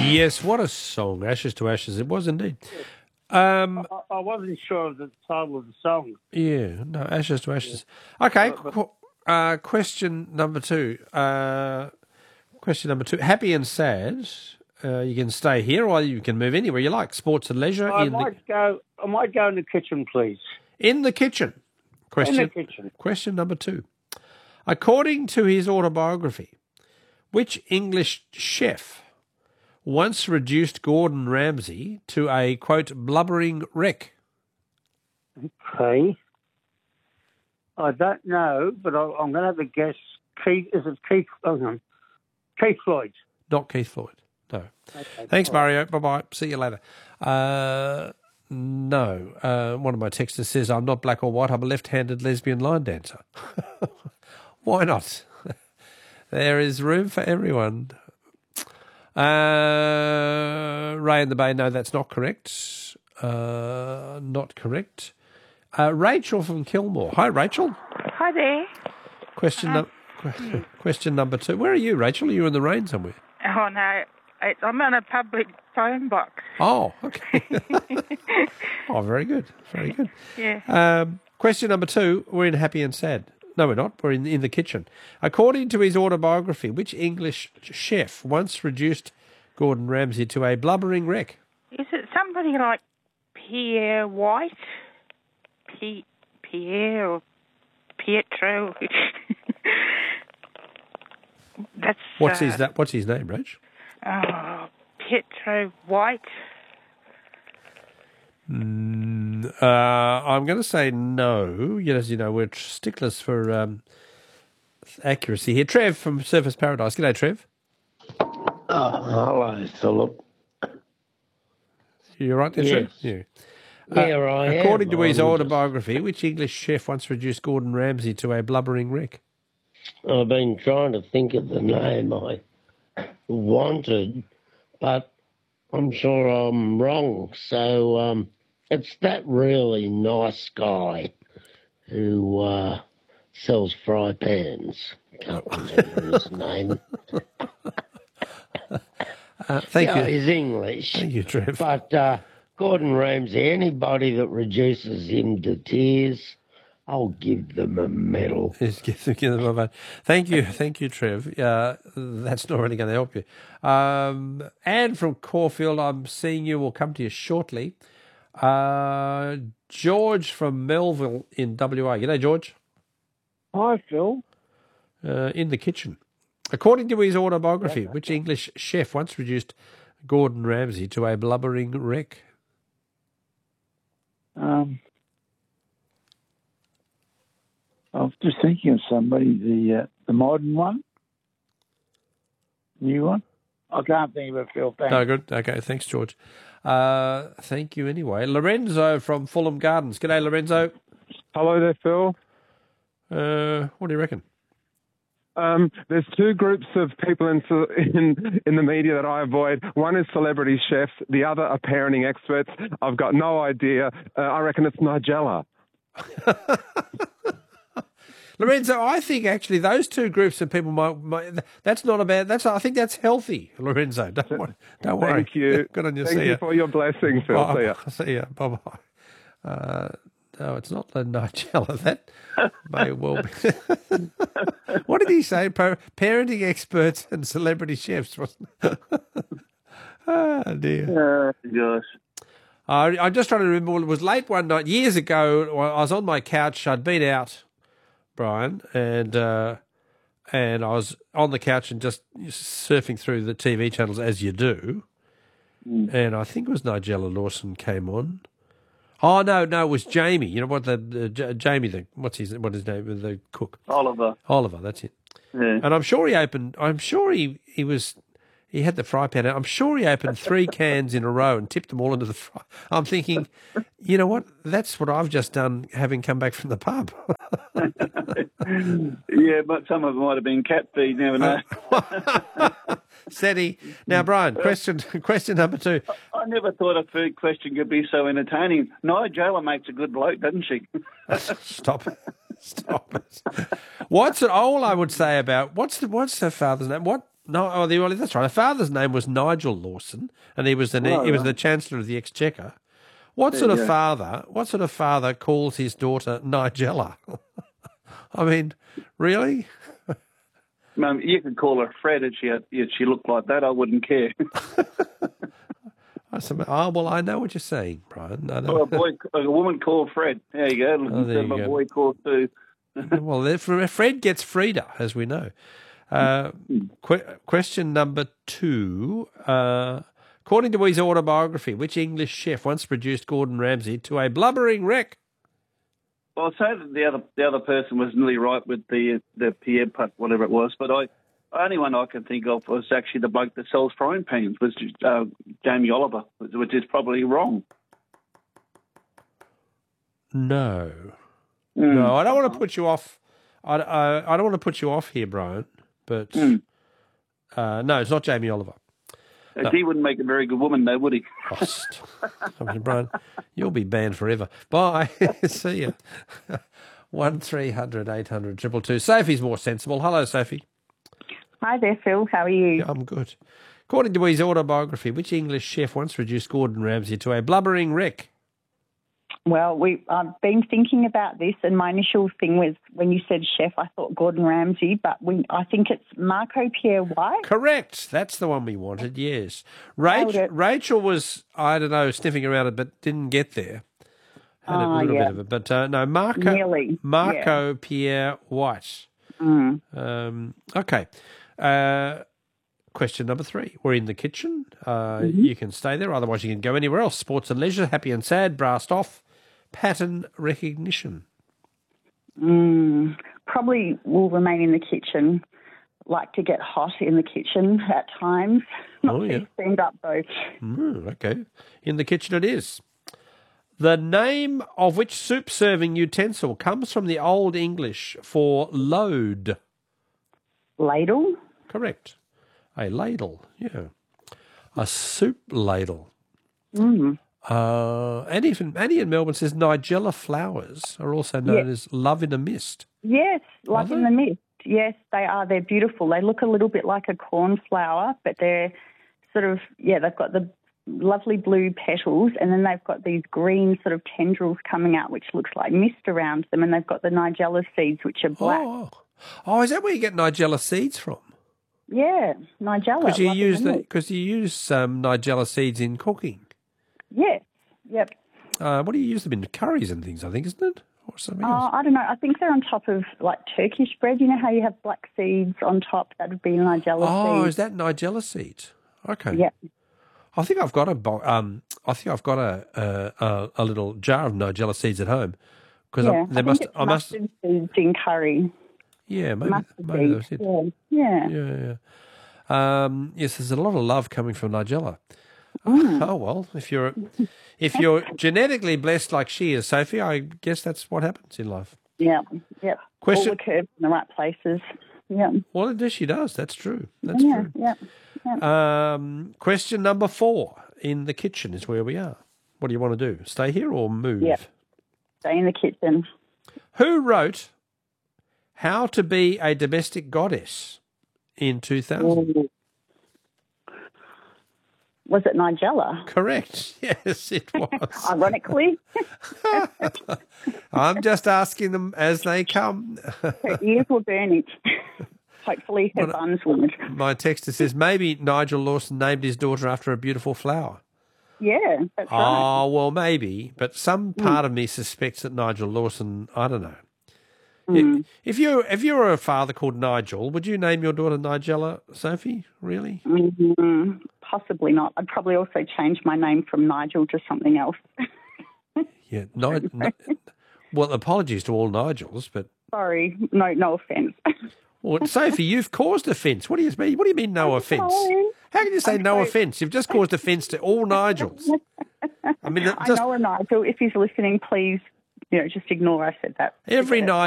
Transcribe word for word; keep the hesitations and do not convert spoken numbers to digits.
Yes, what a song. Ashes to Ashes. It was indeed. Um, I, I wasn't sure of the title of the song. yeah, no, Ashes to Ashes. Okay, But- but- qu- uh, question number two. Uh, question number two. Happy and sad. Uh, you can stay here or you can move anywhere you like. Sports and leisure I in the, might go. I might go in the kitchen, please. in the kitchen. Question, In the kitchen. question number two. According to his autobiography, which English chef once reduced Gordon Ramsay to a, quote, blubbering wreck? Okay. I don't know, but I, I'm going to have a guess. Keith, is it Keith? Oh, no. Keith Floyd. Not Keith Floyd. No. Okay. Thanks, All right. Mario. Bye-bye. See you later. Uh, no. Uh, one of my texters says, I'm not black or white. I'm a left-handed lesbian line dancer. Why not? There is room for everyone. Uh, Ray in the Bay, no, that's not correct. Uh, not correct. Uh, Rachel from Kilmore. Hi, Rachel. Hi there. Question, Uh, num- question number two. Where are you, Rachel? Are you in the rain somewhere? Oh, no. It's, I'm on a public phone box. Oh, okay. Oh, very good. Very good. Yeah. Um, question number two. We're in Happy and Sad. No, we're not. We're in, in the kitchen. According to his autobiography, which English chef once reduced Gordon Ramsay to a blubbering wreck? Is it somebody like Pierre White? P- Pierre or Pietro? That's... What's uh, his that? What's his name, Rach? Oh, Pietro White. Mm, uh, I'm going to say no. Yet, as you know, we're sticklers for um, accuracy here. Trev from Surface Paradise. G'day, Trev. Oh, hello, Philip. You all right there, Yes. Trev? Yeah. Here I am. According to his I'm autobiography, which English chef once reduced Gordon Ramsay to a blubbering wreck? I've been trying to think of the name I wanted, but I'm sure I'm wrong. So um, it's that really nice guy who uh, sells fry pans. Can't remember his name. Uh, thank yeah, you. he's English. Thank you, Trev. But uh, Gordon Ramsay, anybody that reduces him to tears, I'll give them a medal. Yes, give them- give them a vote. Thank you, thank you, Trev. Uh, that's not really going to help you. Um, Anne from Caulfield, I'm seeing you. We'll come to you shortly. Uh, George from Melville in W A. G'day, George. Hi, Phil. Uh, in the kitchen. According to his autobiography, which English chef once reduced Gordon Ramsay to a blubbering wreck? Um, I was just thinking of somebody, the uh, the modern one, new one. I can't think of it, Phil. Thanks. No, good. Okay, thanks, George. Uh, thank you anyway. Lorenzo from Fulham Gardens. G'day, Lorenzo. Hello there, Phil. Uh, what do you reckon? Um, there's two groups of people in, in in the media that I avoid. One is celebrity chefs. The other are parenting experts. I've got no idea. Uh, I reckon it's Nigella. Lorenzo, I think actually those two groups of people might, might that's not a bad, that's, I think that's healthy, Lorenzo. Don't worry. Don't worry. Thank you. Good on you. Thank See you ya. for your blessing, Phil. Bye. See ya. See ya. Bye-bye. Uh, no, it's not the Nigella. That may well be. What did he say? Pa- parenting experts and celebrity chefs, wasn't it? Oh, dear. Oh, gosh. Uh, I'm just trying to remember. It was late one night, years ago. I was on my couch. I'd been out, Brian, and uh, and I was on the couch and just surfing through the T V channels as you do. Mm. And I think it was Nigella Lawson came on. Oh no, no, it was Jamie. You know what the uh, J- Jamie the what's his what his name the cook Oliver. Oliver. That's it. Yeah. And I'm sure he opened. I'm sure he he was. He had the fry pan out. I'm sure he opened three cans in a row and tipped them all into the fry. I'm thinking, you know what? That's what I've just done having come back from the pub. Yeah, but some of them might have been cat feed. You never know. Said he. Now, Brian, question question number two. I never thought a food question could be so entertaining. Nigella makes a good bloke, doesn't she? Stop it. Stop it. What's it? All I would say about what's the what's her father's name? What No, oh, the, well, that's right. Her father's name was Nigel Lawson, and he was the Oh, he was right. the Chancellor of the Exchequer. What There sort you of go. father? What sort of father calls his daughter Nigella? I mean, really? Mum, you could call her Fred if she had, if she looked like that. I wouldn't care. I said, oh, well, I know what you're saying, Brian. I know. Or a boy, a woman called Fred. There you go. Oh, there Instead you of a go. boy called Sue. Well, there- Fred gets Frida, as we know. Uh, que- question number two. Uh, according to his autobiography, which English chef once produced Gordon Ramsay to a blubbering wreck? Well, I'd say that the other the other person was nearly right with the the Pierre Putt, whatever it was. But I, the only one I can think of was actually the bloke that sells frying pans, which is uh, Jamie Oliver, which is probably wrong. No. Mm. No, I don't want to put you off. I, I, I don't want to put you off here, Brian, but Mm. uh, no, it's not Jamie Oliver. No. He wouldn't make a very good woman, though, would he? Oh, st- I mean, Brian, you'll be banned forever. Bye. See ya. One three hundred eight hundred triple two. Sophie's more sensible. Hello, Sophie. Hi there, Phil. How are you? Yeah, I'm good. According to his autobiography, which English chef once reduced Gordon Ramsay to a blubbering wreck? Well, we I've been thinking about this, and my initial thing was when you said chef, I thought Gordon Ramsay, but we, I think it's Marco Pierre White. Correct. That's the one we wanted, yes. Nailed Rachel, it. Rachel was, I don't know, sniffing around it, but didn't get there. Had a Ah, little yeah. bit of it. But uh, no, Marco, Nearly, Marco Pierre White. Mm. Um, okay. Uh, question number three. We're in the kitchen. Uh, Mm-hmm. You can stay there. Otherwise, you can go anywhere else. Sports and leisure, happy and sad, brassed off, pattern recognition. Mm. Probably will remain in the kitchen. Like to get hot in the kitchen at times. Not Oh, yeah. too stand up though. Mm, okay. In the kitchen it is. The name of which soup serving utensil comes from the Old English for load? Ladle. Correct. A ladle, yeah. A soup ladle. Mm. Uh, Annie, from, Annie in Melbourne says Nigella flowers are also known Yeah. as love in a mist. Yes, like Are in they? the mist. Yes, they are. They're beautiful. They look a little bit like a cornflower, but they're sort of, yeah, they've got the lovely blue petals, and then they've got these green sort of tendrils coming out, which looks like mist around them, and they've got the Nigella seeds, which are black. Oh. oh, is that where you get Nigella seeds from? Yeah, Nigella. Because you like use in the milk. because you use um, Nigella seeds in cooking. Yes, yep. Uh, what do you use them in? Curries and things, I think, isn't it? Or something Oh, else? I don't know. I think they're on top of like Turkish bread. You know how you have black seeds on top? That would be Nigella Oh, seeds. is that Nigella seeds? Okay. Yep. I think I've got a bo- um. I think I've got a a, a, a little jar of Nigella seeds at home because Yeah, there I must think it's I must mustard seeds in curry. yeah maybe Mustard maybe that was seeds. it. Yeah. yeah. Yeah, yeah. Um, yes, there's a lot of love coming from Nigella. Mm. Oh well, if you're if you're genetically blessed like she is, Sophie, I guess that's what happens in life. Yeah, yeah. Question- All the curves in the right places. Yeah, Well, it does. She does. That's true. That's yeah, true. yeah. Um, question number four in the kitchen is where we are. What do you want to do? Stay here or move? Yeah. Stay in the kitchen. Who wrote How to Be a Domestic Goddess in two thousand? Ooh. Was it Nigella? Correct. Yes, it was. Ironically, I'm just asking them as they come. her ears were burning. Hopefully, her Well, buns weren't. My texter says maybe Nigel Lawson named his daughter after a beautiful flower. Yeah, that's right. Oh, well, maybe. But some part of me suspects that Nigel Lawson, I don't know. Mm. If you if you were a father called Nigel, would you name your daughter Nigella, Sophie? Really? Mm, possibly not. I'd probably also change my name from Nigel to something else. Yeah. Ni- Ni- well, apologies to all Nigels, but Sorry, no, no offence. well, Sophie, you've caused offence. What do you mean? What do you mean no offence? sorry. How can you say I'm no sorry. offence? You've just caused offence to all Nigels. I mean, it I just know a Nigel. If he's listening, please, you know, just ignore I said that. every Yeah. night.